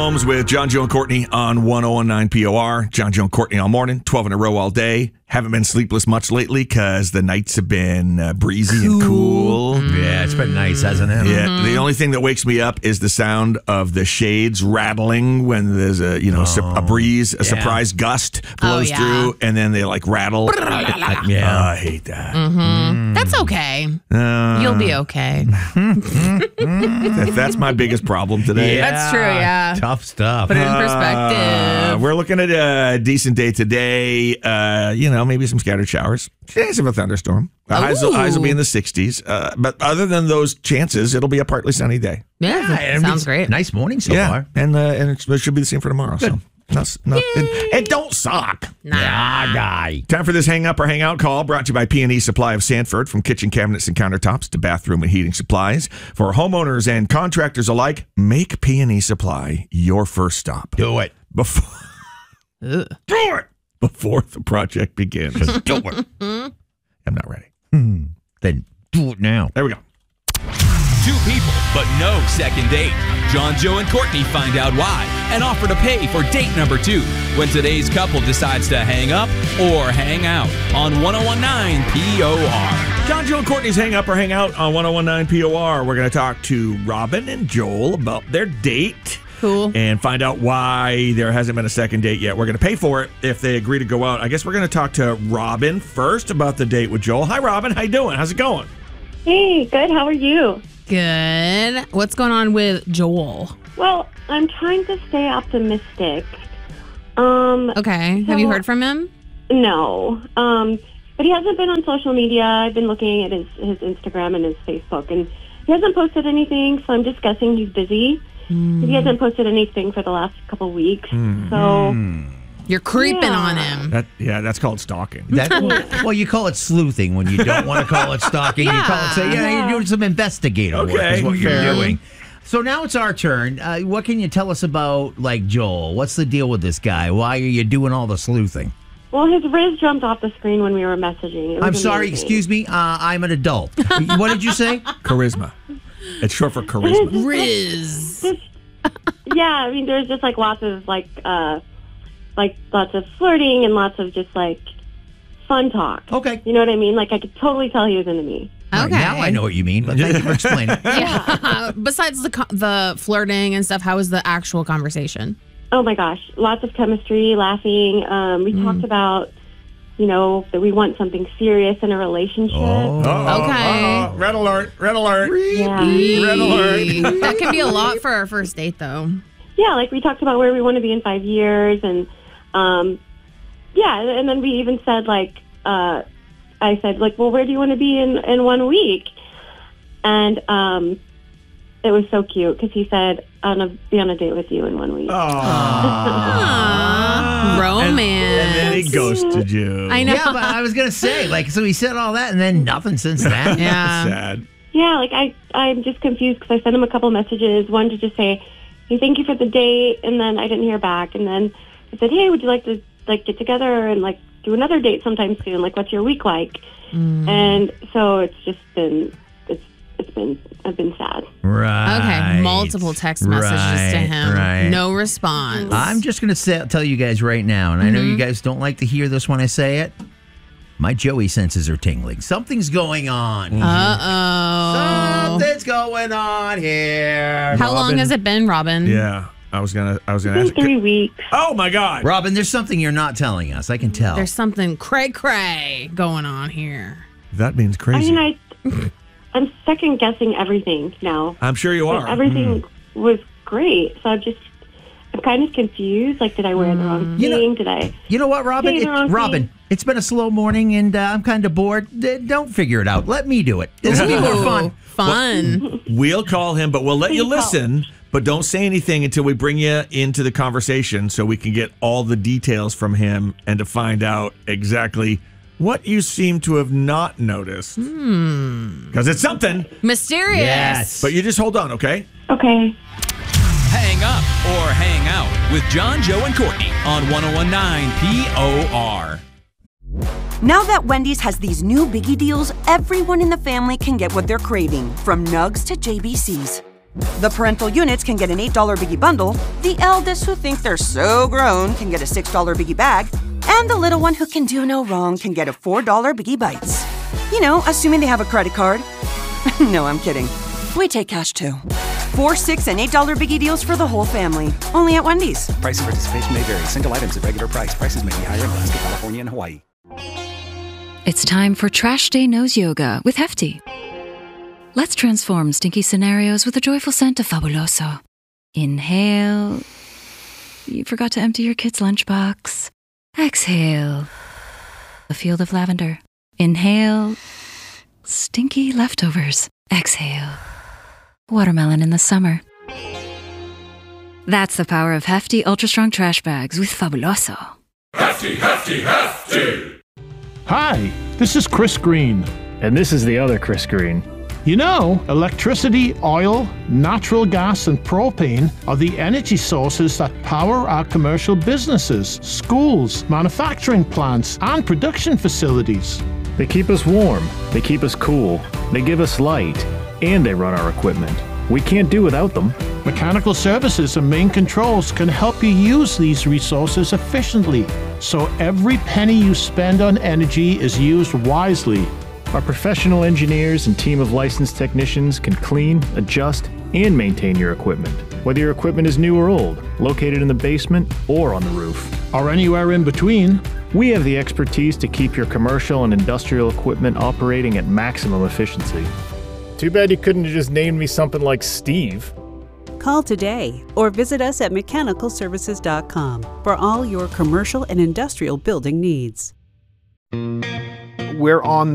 Homes with John, Joe, and Courtney on 101.9 POR. John, Joe, and Courtney all morning, 12 in a row all day. Haven't been sleepless much lately because the nights have been breezy and cool. Yeah, it's been nice, hasn't it? Yeah, the only thing that wakes me up is the sound of the shades rattling when there's a a breeze, a surprise gust blows through, and then they like rattle. I hate that. That's okay. You'll be okay. That's my biggest problem today. Yeah. That's true, yeah. Tough stuff. Put it in perspective. We're looking at a decent day today. Maybe some scattered showers. Chance of a thunderstorm. Highs will be in the 60s. But other than those chances, it'll be a partly sunny day. Yeah, sounds great. Nice morning so far. And it should be the same for tomorrow. Good. So and don't suck. Guy. Time for this hang up or hang out call, brought to you by P&E Supply of Sanford. From kitchen cabinets and countertops to bathroom and heating supplies for homeowners and contractors alike, make P&E Supply your first stop. Do it. Do it before the project begins. Do it. I'm not ready. Then do it now. There we go. Two people, but no second date. John, Joe, and Courtney find out why and offer to pay for date number 2 when today's couple decides to hang up or hang out on 101.9 POR. John, Joe, and Courtney's hang up or hang out on 101.9 POR. We're going to talk to Robin and Joel about their date. Cool. And find out why there hasn't been a second date yet. We're going to pay for it if they agree to go out. I guess we're going to talk to Robin first about the date with Joel. Hi, Robin. How you doing? How's it going? Hey, good. How are you? Good. What's going on with Joel? Well, I'm trying to stay optimistic. Okay. Have you heard from him? No. But he hasn't been on social media. I've been looking at his Instagram and his Facebook, and he hasn't posted anything, so I'm just guessing he's busy. He hasn't posted anything for the last couple weeks, so... You're creeping on him. That's called stalking. Well, you call it sleuthing when you don't want to call it stalking. You call it, you're doing some investigative work is what you're doing. So now it's our turn. What can you tell us about, Joel? What's the deal with this guy? Why are you doing all the sleuthing? Well, his Riz jumped off the screen when we were messaging. I'm sorry, excuse me. I'm an adult. What did you say? Charisma. It's short for charisma. Riz. There's just lots of lots of flirting and lots of just fun talk. Okay. You know what I mean? I could totally tell he was into me. Okay. Now I know what you mean, but thank you for explaining. Yeah. Besides the flirting and stuff, how was the actual conversation? Oh my gosh, lots of chemistry, laughing. We talked about, that we want something serious in a relationship. Okay. Red alert. Yeah. Red alert. That can be a lot for our first date, though. Yeah, we talked about where we want to be in 5 years, and and then we even said I said well, where do you want to be in 1 week? And it was so cute because he said, "I want to be on a date with you in 1 week." Romance. And then he ghosted you. I know. Yeah, but I was gonna say, so he said all that, and then nothing since then. Yeah. Sad. Yeah, I'm just confused because I sent him a couple messages. One to just say, "Hey, thank you for the date," and then I didn't hear back. And then I said, "Hey, would you like to get together and do another date sometime soon? What's your week like?" And so it's just been I've been sad. Right. Okay. Multiple text messages to him. Right. No response. I'm just going to tell you guys right now, and I know you guys don't like to hear this when I say it. My Joey senses are tingling. Something's going on. Uh-oh. Something's going on here. How long has it been, Robin? Yeah. I was gonna It's ask. been 3 weeks. Oh my God, Robin, there's something you're not telling us. I can tell. There's something cray-cray going on here. that means crazy. I'm second guessing everything now. I'm sure you are. Everything was great, so I'm kind of confused. Did I wear the wrong thing? Did I? You know what, Robin? say the wrong Robin, thing? it's been a slow morning, and I'm kind of bored. Don't figure it out. Let me do it. It's be more fun. Fun. We'll call him, but we'll let you Please call. listen. But don't say anything until we bring you into the conversation so we can get all the details from him and to find out exactly what you seem to have not noticed. Because it's something. Mysterious. Yes. But you just hold on, okay? Okay. Hang up or hang out with John, Joe, and Courtney on 101.9 POR. Now that Wendy's has these new Biggie deals, everyone in the family can get what they're craving, from Nugs to JBC's. The parental units can get an $8 Biggie bundle, the eldest who think they're so grown can get a $6 Biggie bag, and the little one who can do no wrong can get a $4 Biggie Bites. You know, assuming they have a credit card. No, I'm kidding. We take cash too. 4, $6, and $8 Biggie deals for the whole family. Only at Wendy's. Price and participation may vary. Single items at regular price. Prices may be higher in Alaska, California, and Hawaii. It's time for Trash Day Nose Yoga with Hefty. Let's transform stinky scenarios with a joyful scent of Fabuloso. Inhale. You forgot to empty your kid's lunchbox. Exhale. A field of lavender. Inhale. Stinky leftovers. Exhale. Watermelon in the summer. That's the power of Hefty Ultra Strong Trash Bags with Fabuloso. Hefty, Hefty, Hefty! Hi, this is Chris Green. And this is the other Chris Green. You know, electricity, oil, natural gas, and propane are the energy sources that power our commercial businesses, schools, manufacturing plants, and production facilities. They keep us warm, they keep us cool, they give us light, and they run our equipment. We can't do without them. Mechanical Services and Main Controls can help you use these resources efficiently, so every penny you spend on energy is used wisely. Our professional engineers and team of licensed technicians can clean, adjust, and maintain your equipment, whether your equipment is new or old, located in the basement or on the roof. Or anywhere in between. We have the expertise to keep your commercial and industrial equipment operating at maximum efficiency. Too bad you couldn't have just named me something like Steve. Call today or visit us at mechanicalservices.com for all your commercial and industrial building needs. We're on